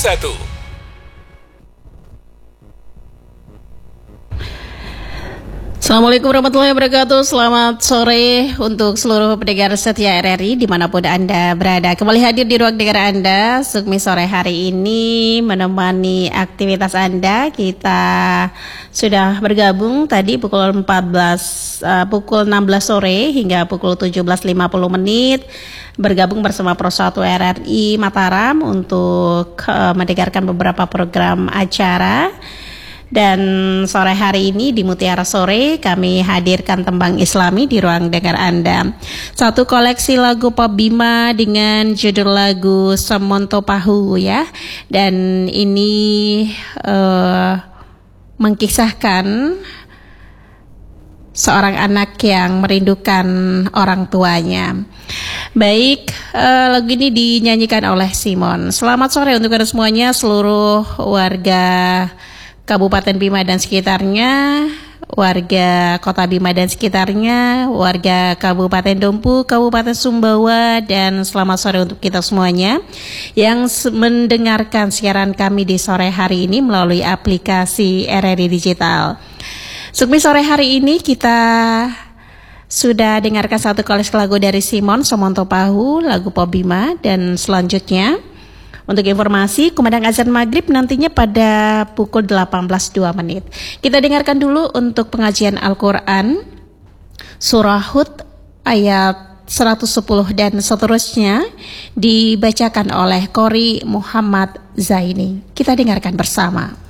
Assalamualaikum warahmatullahi wabarakatuh. Selamat sore untuk seluruh pendengar setia RRI dimanapun Anda berada. Kembali hadir di ruang dengar Anda. Sukmi sore hari ini menemani aktivitas Anda. Kita sudah bergabung tadi pukul 16 sore hingga pukul 17.50 menit. Bergabung bersama Pro 1 RRI Mataram untuk mendengarkan beberapa program acara. Dan sore hari ini di Mutiara Sore kami hadirkan tembang Islami di ruang dengar Anda. Satu koleksi lagu pop Bima dengan judul lagu Semonto Pahu ya. Dan ini mengkisahkan seorang anak yang merindukan orang tuanya. Baik, lagu ini dinyanyikan oleh Simon. Selamat sore untuk Anda semuanya, seluruh warga Kabupaten Bima dan sekitarnya, warga Kota Bima dan sekitarnya, warga Kabupaten Dompu, Kabupaten Sumbawa, dan selamat sore untuk kita semuanya yang mendengarkan siaran kami di sore hari ini melalui aplikasi RRI Digital. Sukmi sore hari ini kita sudah dengarkan satu koleksi lagu dari Simon, Semonto Pahu, lagu pop Bima, dan selanjutnya untuk informasi, kumandang azan maghrib nantinya pada pukul 18.02 menit. Kita dengarkan dulu untuk pengajian Al-Quran, Surah Hud ayat 110 dan seterusnya dibacakan oleh Qori Muhammad Zaini. Kita dengarkan bersama.